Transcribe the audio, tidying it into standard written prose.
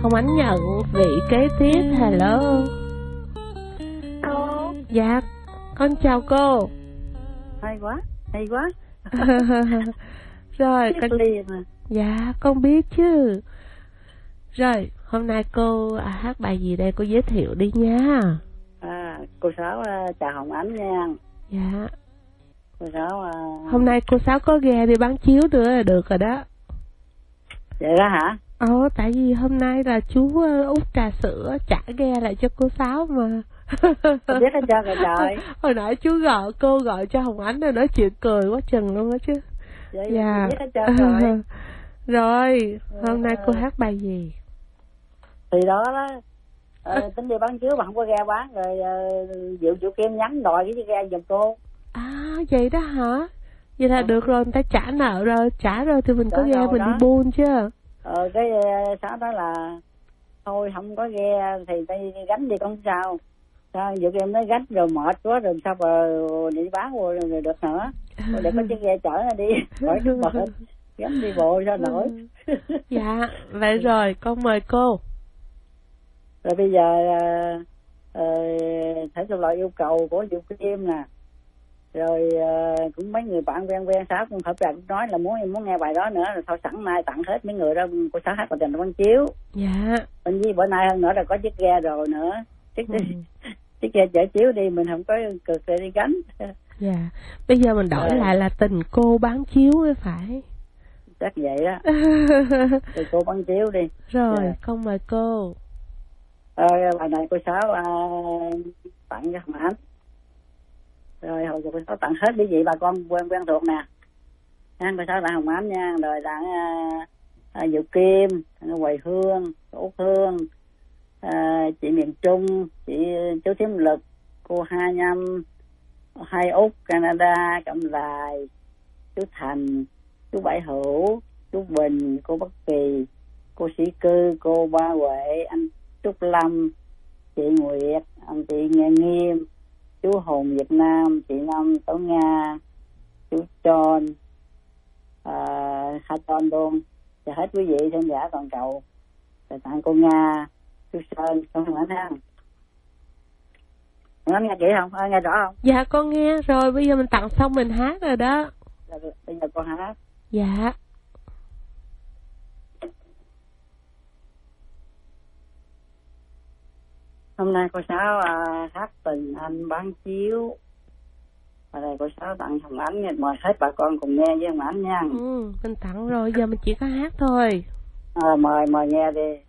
Hồng Ánh nhận vị kế tiếp. Hello. Cô. Dạ, con chào cô. Hay quá, hay quá. Rồi con liền mà. Dạ con biết chứ. Rồi hôm nay cô hát bài gì đây, cô giới thiệu đi nha. Cô Sáu chào Hồng Ánh nha. Dạ. Cô Sáu hôm nay cô Sáu có ghe đi bán chiếu nữa là được rồi đó. Vậy đó hả? Tại vì hôm nay là chú út trà sữa trả ghe lại cho cô Sáu mà. Tôi biết hết trơn rồi trời. Hồi nãy chú cô gọi cho Hồng Ánh rồi nói chuyện cười quá chừng luôn á chứ. Dạ. Biết hết trơn rồi. Rồi hôm nay cô hát bài gì? Thì đó tính đi bán chiếu mà không có ghe bán rồi. Diệu Kim nhắn đòi cái ghe giùm cô. Vậy đó hả? Vậy là được rồi, người ta trả nợ rồi, trả rồi thì mình có ghe mình đi buôn chứ. Cái Sáu đó là thôi không có ghe thì tay gánh đi con sao. Diệu Kim nói gánh rồi mệt quá rồi sao mà đi bán rồi được nữa. Rồi để có chiếc ghe chở nó đi khỏi cái mệt, gánh đi bộ sao nổi. Dạ, vậy rồi con mời cô. Rồi bây giờ thể thuộc loại yêu cầu của Diệu Kim nè. Rồi cũng mấy người bạn ven Sáu cũng hợp cũng nói là muốn nghe bài đó nữa, rồi thôi sẵn nay tặng hết mấy người đó của Sáu hát bài Tình Bán Chiếu. Dạ. Bên với bữa nay hơn nữa là có chiếc ghe rồi nữa, chiếc ghe chở chiếu đi mình không có cực để đi gánh. Dạ. Bây giờ mình đổi lại là Tình Cô Bán Chiếu mới phải. Chắc vậy đó. Thì cô bán chiếu đi. Rồi con mời cô. Bài này cô Sáu tặng cho Hồng Ánh. Rồi hồi cô Sáu tặng hết quý vị bà con quen thuộc nè. Cô Sáu tặng Hồng Ánh nha. Rồi tặng Diệu Kim, Hoài Hương, Út Hương, chị Miền Trung, chú Thiếm Lực, cô Hai Nhâm, hai Út Canada, Cẩm Lài, chú Thành, chú Bảy Hữu, chú Bình, cô Bất Kỳ, cô Sĩ Cư, cô Ba Huệ, anh Trúc Lâm, chị Nguyệt, anh chị Nghe Nghiêm, chú Hùng Việt Nam, chị Năm Tố Nga, chú Tròn, hai Tròn luôn. Và hết quý vị khán giả toàn cầu. Rồi tặng cô Nga, chú Sơn, con Hồng Ánh ha. Hồng Ánh nghe kỹ không? Nghe rõ không? Dạ con nghe rồi, bây giờ mình tặng xong mình hát rồi đó. Bây giờ con hát. Dạ. Hôm nay cô Sáu hát Tình Anh Bán Chiếu. Ở đây cô Sáu tặng Hồng Ánh, mời hết bà con cùng nghe với Hồng Ánh nha. Mình tặng rồi, giờ mình chỉ có hát thôi. Mời nghe đi.